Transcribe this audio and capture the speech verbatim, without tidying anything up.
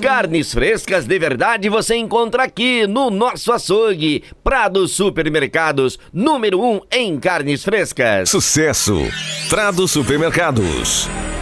Carnes frescas de verdade você encontra aqui no nosso açougue. Prado Supermercados, número um em carnes frescas. Sucesso! Prado Supermercados.